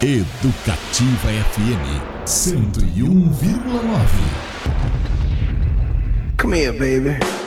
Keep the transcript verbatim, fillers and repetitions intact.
Educativa F M cento e um vírgula nove. Come here, baby.